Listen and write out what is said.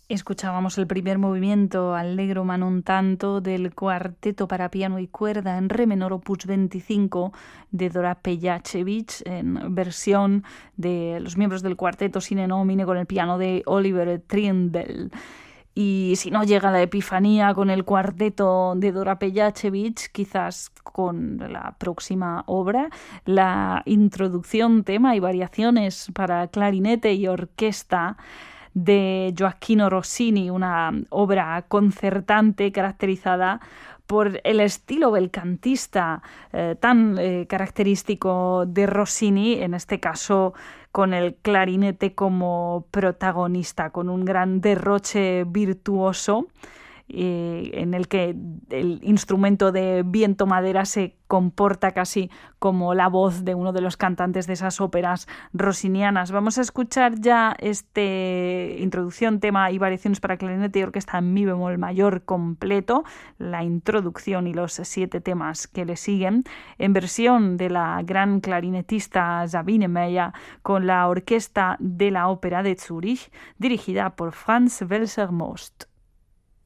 Escuchábamos el primer movimiento Allegro ma non tanto del cuarteto para piano y cuerda en re menor opus 25 de Dora Pejacevic en versión de los miembros del cuarteto Sine Nomine con el piano de Oliver Triendl. Y si no llega la epifanía con el cuarteto de Dora Pejacevic, quizás con la próxima obra, la introducción, tema y variaciones para clarinete y orquesta de Gioacchino Rossini, una obra concertante caracterizada por el estilo belcantista tan característico de Rossini, en este caso con el clarinete como protagonista, con un gran derroche virtuoso en el que el instrumento de viento madera se comporta casi como la voz de uno de los cantantes de esas óperas rossinianas. Vamos a escuchar ya introducción, tema y variaciones para clarinete y orquesta en mi bemol mayor completo, la introducción y los 7 temas que le siguen, en versión de la gran clarinetista Sabine Meyer con la orquesta de la Ópera de Zúrich, dirigida por Franz Welser-Most.